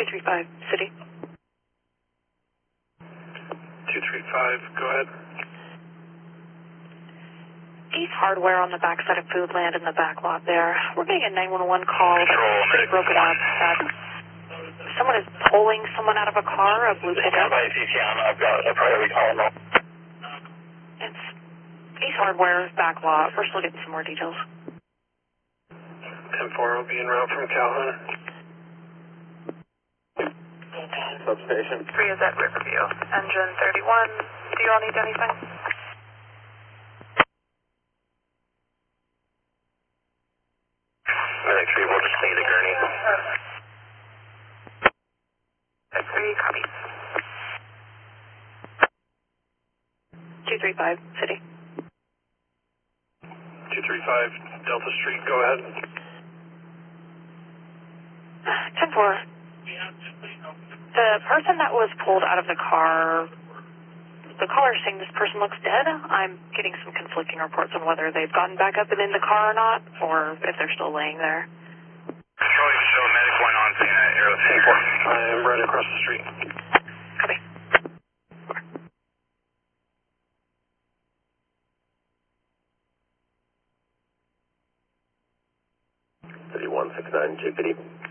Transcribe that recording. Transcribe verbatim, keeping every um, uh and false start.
two three five, City. two three five, go ahead. Ace Hardware on the backside of Foodland in the back lot there. We're getting a nine one one call that's pretty broken up. That someone is pulling someone out of a car, a blue pickup. I've got a priority call. It's Ace Hardware back lot. We're still getting some more details. ten four will be en route from Calhoun. Substation. three is at Riverview. Engine thirty-one. Do you all need anything? Medic three, we'll just need a gurney. X three, copy. two three five, City. two three five, Delta Street, go ahead. ten four. The person that was pulled out of the car, the caller is saying this person looks dead. I'm getting some conflicting reports on whether they've gotten back up and in the car or not, or if they're still laying there. Control, you show medic one on scene at Aero ten four. I am right across the street. Copy. thirty-one sixty-nine, J P D.